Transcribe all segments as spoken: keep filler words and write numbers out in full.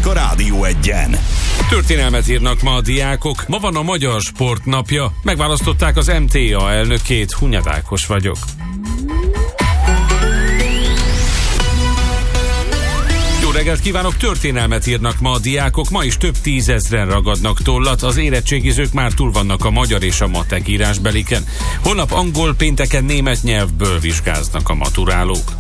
a Rádió Egyen. Történelmet írnak ma a diákok. Ma van a Magyar Sport napja. Megválasztották az em té á elnökét. Hunyad Ákos vagyok. Jó reggelt kívánok! Történelmet írnak ma a diákok. Ma is több tízezren ragadnak tollat. Az érettségizők már túl vannak a magyar és a matek írásbeliken. Holnap angol, pénteken német nyelvből vizsgáznak a maturálók.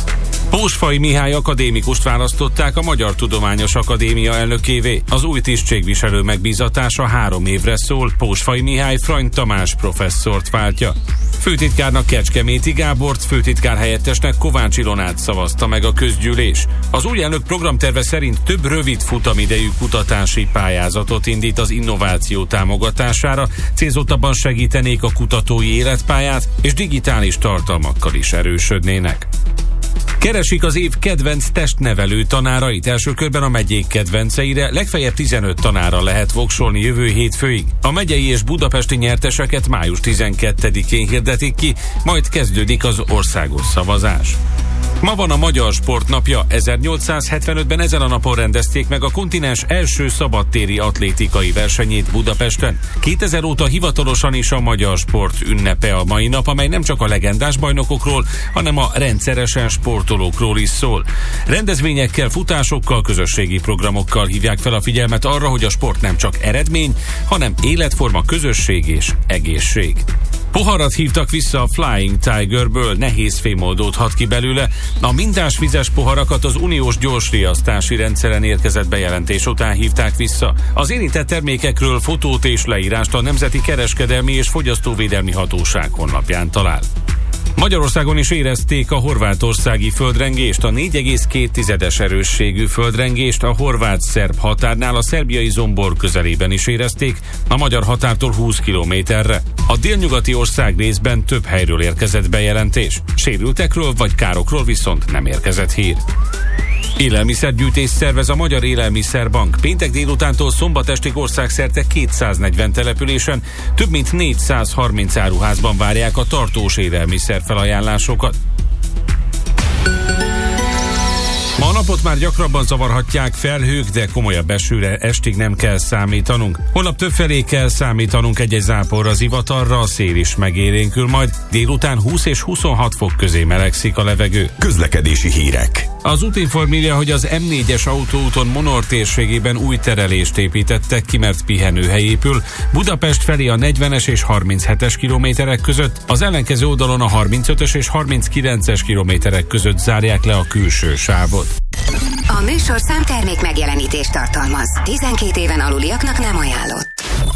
Pósfai Mihály akadémikust választották a Magyar Tudományos Akadémia elnökévé. Az új tisztségviselő megbízatása három évre szól. Pósfai Mihály Frany Tamás professzort váltja. Főtitkárnak Kecskeméti Gábort, főtitkár helyettesnek Kovács Ilonát szavazta meg a közgyűlés. Az új elnök programterve szerint több rövid futamidejű kutatási pályázatot indít az innováció támogatására, célzottabban segítenék a kutatói életpályát, és digitális tartalmakkal is erősödnének. Keresik az év kedvenc testnevelő tanárait. Első körben a megyék kedvenceire, legfeljebb tizenöt tanára lehet voksolni jövő hétfőig. A megyei és budapesti nyerteseket május tizenkettedikén hirdetik ki, majd kezdődik az országos szavazás. Ma van a Magyar Sport napja. ezernyolcszázhetvenötben ezen a napon rendezték meg a kontinens első szabadtéri atlétikai versenyét Budapesten. kétezer óta hivatalosan is a magyar sport ünnepe a mai nap, amely nem csak a legendás bajnokokról, hanem a rendszeresen sportolókról is szól. Rendezvényekkel, futásokkal, közösségi programokkal hívják fel a figyelmet arra, hogy a sport nem csak eredmény, hanem életforma, közösség és egészség. Poharat hívtak vissza a Flying Tigerből, nehéz fém oldódhat ki belőle. A mintás vizes poharakat az uniós gyorsriasztási rendszeren érkezett bejelentés után hívták vissza. Az érintett termékekről fotót és leírást a Nemzeti Kereskedelmi és Fogyasztóvédelmi Hatóság honlapján talál. Magyarországon is érezték a horvátországi földrengést, a négy egész két tizedes erősségű földrengést a horvát-szerb határnál, a szerbiai Zombor közelében is érezték, a magyar határtól húsz kilométerre. A délnyugati ország részben több helyről érkezett bejelentés. Sérültekről vagy károkról viszont nem érkezett hír. Élelmiszergyűjtés szervez a Magyar Élelmiszerbank. Péntek délutántól szombat estig országszerte kétszáznegyven településen több mint négyszázharminc áruházban várják a tartós élelmiszer felajánlásokat. Ma a napot már gyakrabban zavarhatják felhők, de komolyabb esőre estig nem kell számítanunk. Holnap többfelé kell számítanunk egy-egy záporra, zivatarra, a szél is megélénkül, majd délután húsz és huszonhat fok közé melegszik a levegő. Közlekedési hírek. Az Útinform írja, hogy az em négyes autóúton Monor térségében új terelést építettek ki, mert pihenőhely épül. Budapest felé a negyvenes és harminchetes kilométerek között, az ellenkező oldalon a harmincötös és harminckilences kilométerek között zárják le a külső sávot. A műsorszám termék megjelenítést tartalmaz. tizenkét éven aluliaknak nem ajánlott.